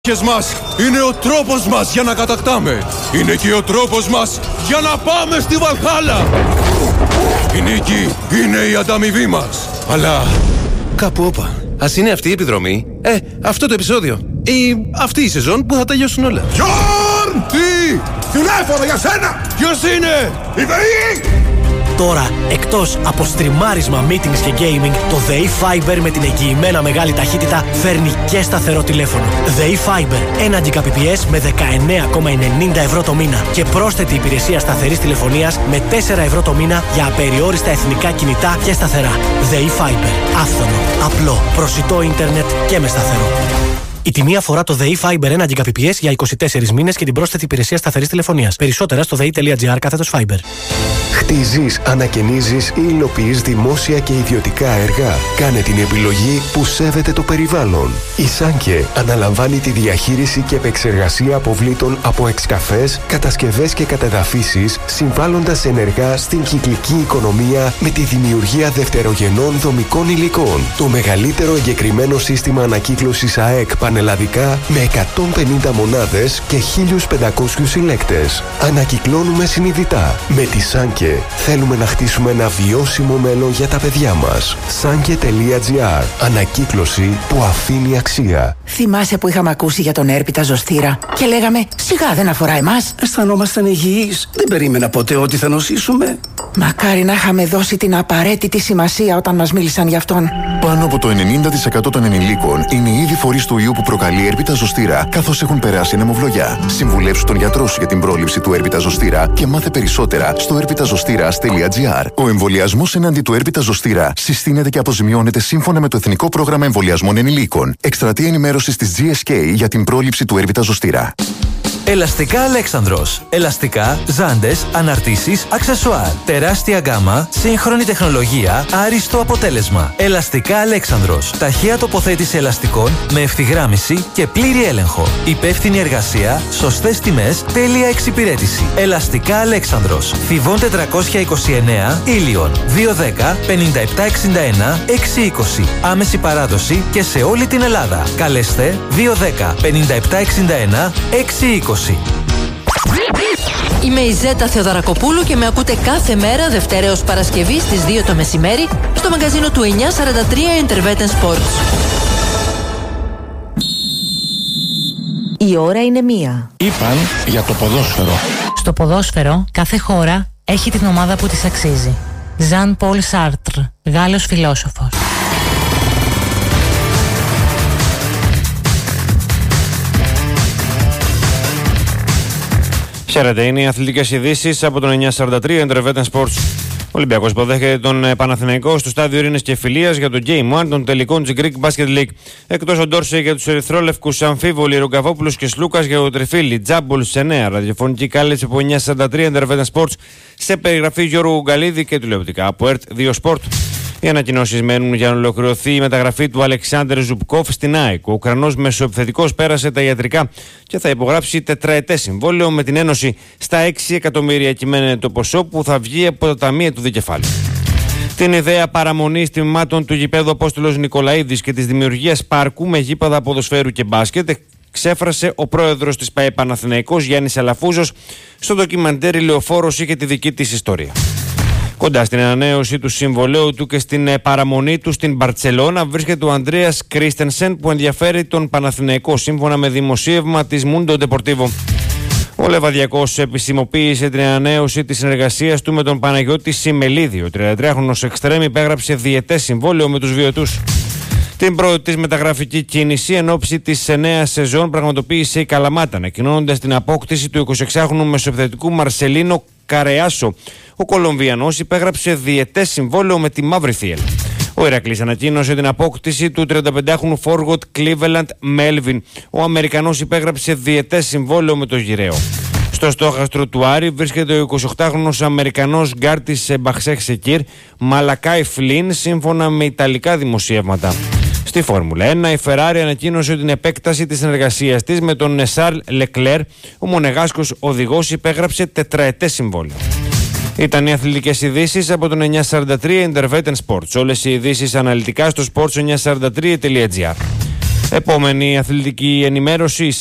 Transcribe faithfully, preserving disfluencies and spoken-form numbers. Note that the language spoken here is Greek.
μας είναι ο τρόπος μας για να κατακτάμε. Είναι και ο τρόπος μας για να πάμε στη Βαλχάλα. Η νίκη είναι η ανταμοιβή μας. Αλλά κάπου όπα. Ας είναι αυτή η επιδρομή, ε, αυτό το επεισόδιο ή αυτή η σεζόν που θα τελειώσουν όλα. Γιόρν! Τι! Τηλέφωνο για σένα! Ποιος είναι? Η ΔΕΗ! Τώρα, εκτός από στριμάρισμα, meetings και gaming, το ΔΕΗ Fiber με την εγγυημένα μεγάλη ταχύτητα φέρνει και σταθερό τηλέφωνο. ΔΕΗ Fiber, ένα Gbps με δεκαεννέα κόμμα ενενήντα ευρώ το μήνα και πρόσθετη υπηρεσία σταθερής τηλεφωνίας με τέσσερα ευρώ το μήνα για απεριόριστα εθνικά κινητά και σταθερά. ΔΕΗ Fiber, άφθονο, απλό, προσιτό ίντερνετ και με σταθερό. Η τιμή αφορά το ΔΕΗ Fiber ένα Gbps για είκοσι τέσσερις μήνες και την πρόσθετη υπηρεσία σταθερής τηλεφωνίας. Περισσότερα στο δei.gr κάθετος Fiber. Χτίζεις, ανακαινίζεις ή υλοποιείς δημόσια και ιδιωτικά έργα. Κάνε την επιλογή που σέβεται το περιβάλλον. Η Σάνκε αναλαμβάνει τη διαχείριση και επεξεργασία αποβλήτων από εξκαφές, κατασκευές και κατεδαφίσεις, συμβάλλοντας ενεργά στην κυκλική οικονομία με τη δημιουργία δευτερογενών δομικών υλικών. Το μεγαλύτερο εγκεκριμένο σύστημα ανακύκλωσης ΑΕΚ πανελλαδικά με εκατόν πενήντα μονάδες και χίλιους πεντακόσιους συλλέκτες. Ανακυκλώνουμε συνειδητά. Με τη Σάνκε θέλουμε να χτίσουμε ένα βιώσιμο μέλλον για τα παιδιά μας. Sanke.gr. Ανακύκλωση που αφήνει αξία. Θυμάσαι που είχαμε ακούσει για τον έρπιτα ζωστήρα και λέγαμε σιγά δεν αφορά εμάς. Αισθανόμασταν υγιείς. Δεν περίμενα ποτέ ότι θα νοσήσουμε. Μακάρι να είχαμε δώσει την απαραίτητη σημασία όταν μας μίλησαν γι' αυτόν. Πάνω από το ενενήντα τοις εκατό των ενηλίκων είναι ήδη φορείς του ιού που προκαλεί έρπιτα ζωστήρα, καθώς έχουν περάσει ανεμοβλογιά. Συμβουλέψου τον γιατρό σου για την πρόληψη του έρπιτα ζωστήρα και μάθε περισσότερα στο έρπιτα ζωστήρας τελεία τζι άρ. Ο εμβολιασμός εναντί του έρπιτα ζωστήρα συστήνεται και αποζημιώνεται σύμφωνα με το Εθνικό Πρόγραμμα Εμβολιασμών Ενηλίκων. Εκστρατεία ενημέρωσης της τζι ες κέι για την πρόληψη του έρπιτα ζωστήρα. Ελαστικά Αλέξανδρος. Ελαστικά, ζάντες, αναρτήσεις, αξεσουάρ. Τεράστια γκάμα, σύγχρονη τεχνολογία, άριστο αποτέλεσμα. Ελαστικά Αλέξανδρος. Ταχεία τοποθέτηση ελαστικών με ευθυγράμμιση και πλήρη έλεγχο. Υπεύθυνη εργασία, σωστές τιμές, τέλεια εξυπηρέτηση. Ελαστικά Αλέξανδρος. Θηβών τετρακόσια είκοσι εννέα, Ήλιον. δύο δέκα πενήντα επτά εξήντα ένα έξι είκοσι. Άμεση παράδοση και σε όλη την Ελλάδα. Καλέστε δύο δέκα πενήντα επτά εξήντα ένα έξι είκοσι. Είμαι η Ζέτα Θεοδωρακοπούλου και με ακούτε κάθε μέρα Δευτέρα έως Παρασκευή στις δύο το μεσημέρι στο μαγκαζίνο του εννιακόσια σαράντα τρία Interveten Sports. Η ώρα είναι μία. Είπαν για το ποδόσφαιρο. Στο ποδόσφαιρο κάθε χώρα έχει την ομάδα που της αξίζει. Ζαν Πολ Σάρτρ, Γάλλος φιλόσοφος. Χαίρετε, είναι οι αθλητικές ειδήσεις από τον εννιακόσια σαράντα τρία Interveten Sports. Ο Ολυμπιακός υποδέχεται τον Παναθηναϊκό στο στάδιο Ειρήνης και Φιλίας για το Game ένα των τελικών της Greek Basket League. Εκτός ο Ντόρσε για τους ερυθρόλευκους, αμφίβολοι Ρογκαβόπουλος και Σλούκας για το Τριφύλι. Τζάμπολ σε νέα ραδιοφωνική κάλυψη από εννιακόσια σαράντα τρία Interveten Sports σε περιγραφή Γιώργου Γκαλίδη και τηλεοπτικά από ΕΡΤ δύο Sport. Οι ανακοινώσεις μένουν για να ολοκληρωθεί η μεταγραφή του Αλεξάνδρ Ζουμπκόφ στην ΑΕΚ. Ο Ουκρανός μεσοεπιθετικός πέρασε τα ιατρικά και θα υπογράψει τετραετές συμβόλαιο με την Ένωση. Στα έξι εκατομμύρια κυμαίνεται το ποσό που θα βγει από τα ταμεία του δικεφάλου. Την ιδέα παραμονής τμήματων του γηπέδου Απόστολος Νικολαίδης και της δημιουργίας πάρκου με γήπεδα ποδοσφαίρου και μπάσκετ ξέφρασε ο πρόεδρος της ΠΑΕ Παναθηναϊκός Γιάννης Αλαφούζος στο ντοκιμαντέρ «Λεωφόρος είχε τη δική της ιστορία». Κοντά στην ανανέωση του συμβολέου του και στην παραμονή του στην Μπαρτσελώνα βρίσκεται ο Ανδρέας Κρίστενσεν που ενδιαφέρει τον Παναθηναϊκό σύμφωνα με δημοσίευμα της Mundo Deportivo. Ο Λεβαδιακός επισημοποίησε την ανανέωση της συνεργασίας του με τον Παναγιώτη Σιμελίδη. Ο τριαντατριάχρονος εξτρέμ υπέγραψε διετές συμβόλαιο με τους βιωτούς. Την πρώτη της μεταγραφική κίνηση εν ώψη της νέας σεζόν πραγματοποίησε η Καλαμάτα, ανακοινώνοντας την απόκτηση του εικοσιεξάχρονου μεσοεπιθετικού Μαρσελίνο Καρεάσο. Ο Κολομβιανός υπέγραψε διετές συμβόλαιο με τη Μαύρη Θίελ. Ο Ηρακλής ανακοίνωσε την απόκτηση του τριανταπεντάχρονου forward Cleveland Melvin. Ο Αμερικανός υπέγραψε διετές συμβόλαιο με το Γυραίο. Στο στόχαστρο του Άρη βρίσκεται ο εικοσιοκτάχρονος Αμερικανός γκάρτης Μπαξέχ Σεκίρ Μαλακάι Φλίν σύμφωνα με ιταλικά δημοσιεύματα. Στη Φόρμουλα ένα, η Ferrari ανακοίνωσε την επέκταση της συνεργασίας της με τον Charles Leclerc. Ο μονεγάσκος οδηγός υπέγραψε τετραετές συμβόλαιο. Ήταν οι αθλητικές ειδήσεις από τον εννιακόσια σαράντα τρία Interveten Sports. Όλες οι ειδήσεις αναλυτικά στο sports εννιακόσια σαράντα τρία τελεία τζι άρ. Επόμενη αθλητική ενημέρωση.